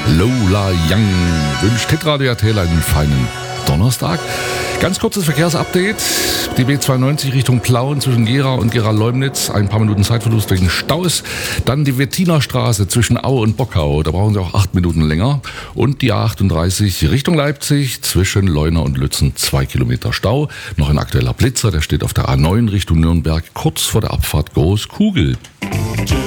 Lola Young wünscht Hitradio RTL einen feinen Donnerstag. Ganz kurzes Verkehrsupdate. Die B92 Richtung Plauen zwischen Gera und Gera-Leumnitz. Ein paar Minuten Zeitverlust wegen Staus. Dann die Wettiner-Straße zwischen Aue und Bockau. Da brauchen Sie auch 8 Minuten länger. Und die A38 Richtung Leipzig zwischen Leuna und Lützen 2 Kilometer Stau. Noch ein aktueller Blitzer, der steht auf der A9 Richtung Nürnberg kurz vor der Abfahrt Großkugel.